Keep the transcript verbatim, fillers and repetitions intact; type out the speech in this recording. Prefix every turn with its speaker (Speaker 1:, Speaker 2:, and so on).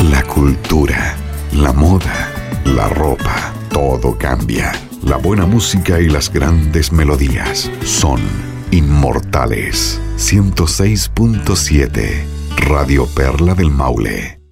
Speaker 1: La cultura, la moda, la ropa, todo cambia. La buena música y las grandes melodías son inmortales. ciento seis punto siete Radio Perla del Maule.